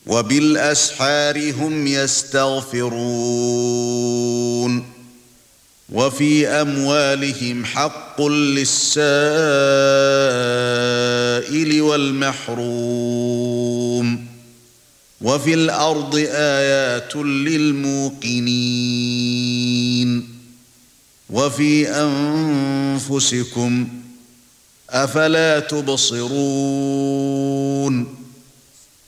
وبالأسحار هم يستغفرون وفي أموالهم حق للسائل والمحروم وفي الأرض آيات للموقنين وفي أنفسكم أفلا تبصرون